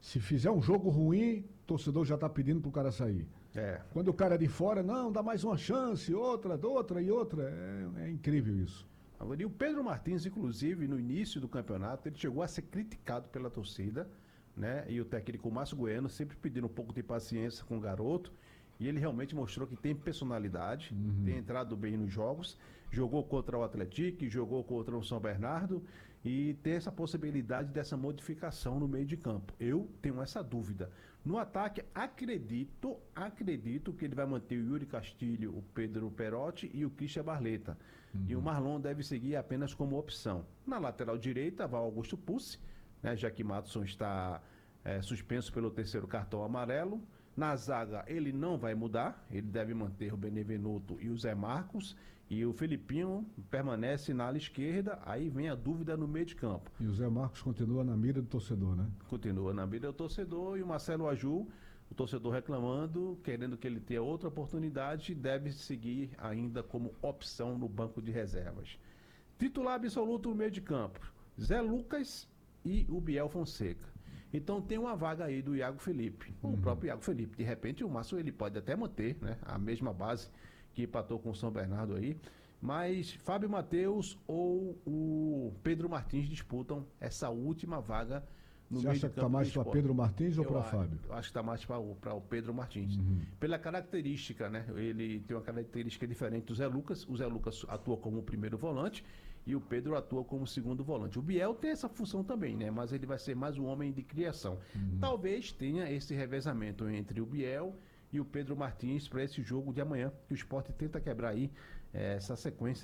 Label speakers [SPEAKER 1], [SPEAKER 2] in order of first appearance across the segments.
[SPEAKER 1] Se fizer um jogo ruim, o torcedor já está pedindo pro cara sair. Quando o cara é de fora, não, dá mais uma chance, outra e outra. É incrível isso.
[SPEAKER 2] Agora, e o Pedro Martins, inclusive, no início do campeonato, ele chegou a ser criticado pela torcida, né? E o técnico Márcio Goiano sempre pedindo um pouco de paciência com o garoto. E ele realmente mostrou que tem personalidade, tem entrado bem nos jogos, jogou contra o Atlético, jogou contra o São Bernardo e tem essa possibilidade dessa modificação no meio de campo. Eu tenho essa dúvida. No ataque, acredito que ele vai manter o Yuri Castilho, o Pedro Perotti e o Christian Barleta. E o Marlon deve seguir apenas como opção. Na lateral direita, vai o Augusto Pucci, né, já que Matson está suspenso pelo 3º cartão amarelo. Na zaga ele não vai mudar, ele deve manter o Benevenuto e o Zé Marcos, e o Felipinho permanece na ala esquerda. Aí vem a dúvida no meio de campo.
[SPEAKER 1] E o Zé Marcos continua na mira do torcedor, né?
[SPEAKER 2] Continua na mira do torcedor, e o Marcelo Aju, o torcedor reclamando, querendo que ele tenha outra oportunidade, deve seguir ainda como opção no banco de reservas. Titular absoluto no meio de campo, Zé Lucas e o Biel Fonseca. Então tem uma vaga aí do Iago Felipe, o próprio Iago Felipe. De repente o Márcio ele pode até manter, né, a mesma base que empatou com o São Bernardo aí, mas Fábio Matheus ou o Pedro Martins disputam essa última vaga no
[SPEAKER 1] Você
[SPEAKER 2] meio
[SPEAKER 1] acha
[SPEAKER 2] de
[SPEAKER 1] que está
[SPEAKER 2] campo
[SPEAKER 1] mais para Pedro Martins ou para Fábio?
[SPEAKER 2] Eu acho que está mais para o Pedro Martins. Pela característica, né? Ele tem uma característica diferente do Zé Lucas. O Zé Lucas atua como primeiro volante e o Pedro atua como segundo volante. O Biel tem essa função também, né? Mas ele vai ser mais um homem de criação. Talvez tenha esse revezamento entre o Biel e o Pedro Martins para esse jogo de amanhã, que o Sport tenta quebrar aí essa sequência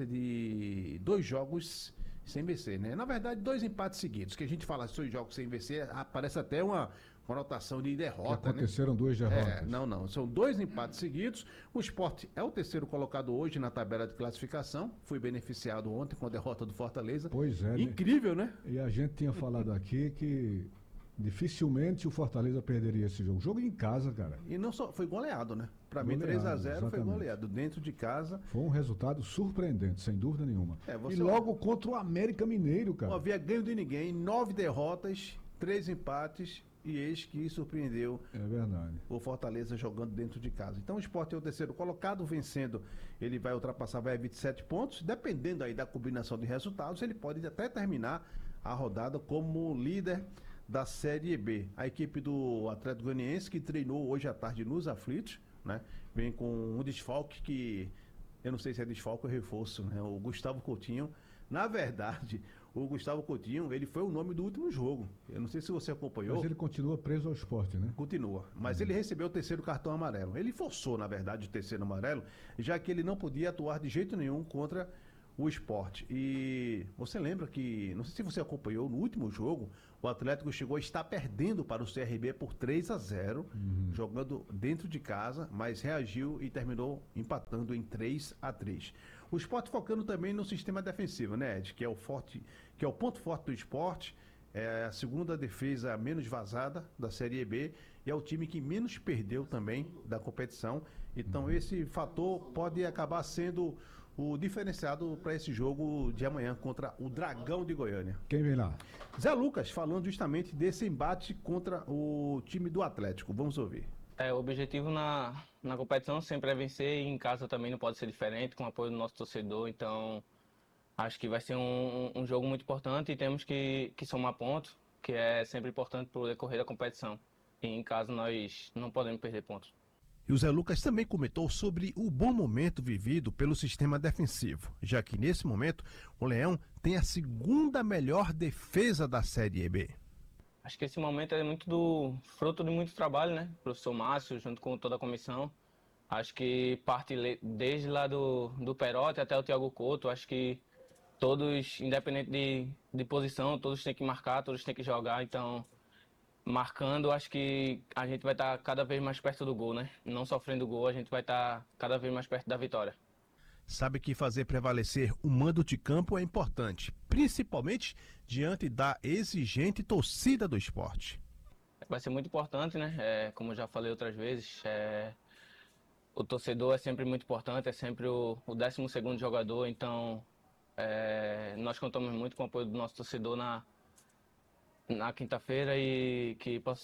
[SPEAKER 2] de 2 jogos sem vencer, né? Na verdade, 2 empates seguidos, que a gente fala 2 jogos sem vencer, parece até uma conotação de derrota,
[SPEAKER 1] que aconteceram, né? 2 derrotas.
[SPEAKER 2] Não, são 2 empates seguidos. O Sport é o 3º colocado hoje na tabela de classificação, foi beneficiado ontem com a derrota do Fortaleza.
[SPEAKER 1] Pois é,
[SPEAKER 2] incrível, né?
[SPEAKER 1] E a gente tinha falado aqui que dificilmente o Fortaleza perderia esse jogo. Jogo em casa, cara.
[SPEAKER 2] E não só foi goleado, né? Pra mim 3-0 foi goleado dentro de casa.
[SPEAKER 1] Foi um resultado surpreendente, sem dúvida nenhuma.
[SPEAKER 2] E
[SPEAKER 1] logo contra o América Mineiro, cara.
[SPEAKER 2] Não havia ganho de ninguém, 9 derrotas, 3 empates, e eis que surpreendeu.
[SPEAKER 1] É verdade.
[SPEAKER 2] O Fortaleza jogando dentro de casa. Então o Sport é o 3º colocado, vencendo, ele vai ultrapassar, vai a 27 pontos. Dependendo aí da combinação de resultados, ele pode até terminar a rodada como líder da Série B. A equipe do Atlético Goianiense, que treinou hoje à tarde nos aflitos, né? Vem com um desfalque que eu não sei se é desfalque ou reforço, né? O Gustavo Coutinho. Na verdade, o Gustavo Coutinho, ele foi o nome do último jogo. Eu não sei se você acompanhou.
[SPEAKER 1] Mas ele continua preso ao esporte, né?
[SPEAKER 2] Continua. Mas ele recebeu o 3º cartão amarelo. Ele forçou, na verdade, o 3º amarelo, já que ele não podia atuar de jeito nenhum contra o Sport. E você lembra que, não sei se você acompanhou, no último jogo, o Atlético chegou a estar perdendo para o CRB por 3-0, jogando dentro de casa, mas reagiu e terminou empatando em 3-3. O Sport focando também no sistema defensivo, né, Ed? Que é o ponto forte do Sport. É a segunda defesa menos vazada da Série B e é o time que menos perdeu também da competição. Então esse fator pode acabar sendo o diferenciado para esse jogo de amanhã contra o Dragão de Goiânia.
[SPEAKER 1] Quem vem lá?
[SPEAKER 2] Zé Lucas, falando justamente desse embate contra o time do Atlético. Vamos ouvir.
[SPEAKER 3] O objetivo na competição sempre é vencer, e em casa também não pode ser diferente, com o apoio do nosso torcedor. Então acho que vai ser um jogo muito importante e temos que somar pontos, que é sempre importante para o decorrer da competição. E em casa nós não podemos perder pontos.
[SPEAKER 2] E o Zé Lucas também comentou sobre o bom momento vivido pelo sistema defensivo, já que nesse momento o Leão tem a 2ª melhor defesa da Série B.
[SPEAKER 3] Acho que esse momento é muito fruto de muito trabalho, né? O professor Márcio, junto com toda a comissão. Acho que parte desde lá do Perotti até o Thiago Couto. Acho que todos, independente de posição, todos têm que marcar, todos têm que jogar. Então, marcando, acho que a gente vai estar cada vez mais perto do gol, né? Não sofrendo gol, a gente vai estar cada vez mais perto da vitória.
[SPEAKER 2] Sabe que fazer prevalecer o mando de campo é importante, principalmente diante da exigente torcida do Sport.
[SPEAKER 3] Vai ser muito importante, né? Como já falei outras vezes, o torcedor é sempre muito importante, é sempre o 12º jogador, então nós contamos muito com o apoio do nosso torcedor na quinta-feira e que possa